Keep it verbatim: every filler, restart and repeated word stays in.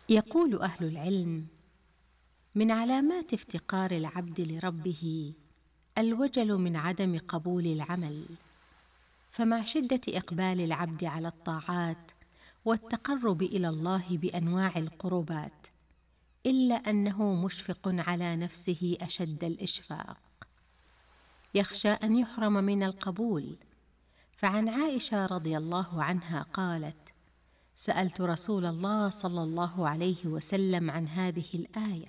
يقول أهل العلم: من علامات افتقار العبد لربه الوجل من عدم قبول العمل، فمع شدة إقبال العبد على الطاعات والتقرب إلى الله بأنواع القربات، إلا أنه مشفق على نفسه أشد الإشفاق، يخشى أن يحرم من القبول. فعن عائشة رضي الله عنها قالت: سألت رسول الله صلى الله عليه وسلم عن هذه الآية